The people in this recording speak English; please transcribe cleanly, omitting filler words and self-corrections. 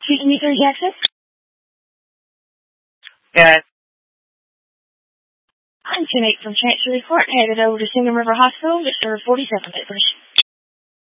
Speaking to Mr. Jackson? Yeah. I'm 10-8 from Chancery Court, headed over to Singing River Hospital to serve 47 papers.